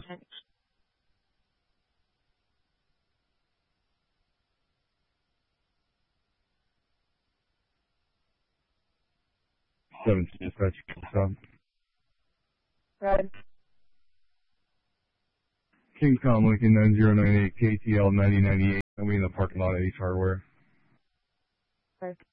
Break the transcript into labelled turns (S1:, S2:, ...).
S1: Seven dispatch.
S2: Right.
S1: Kingcom Lincoln 9098 KTL 9098. I'm in the parking lot at Ace Hardware.
S2: Right.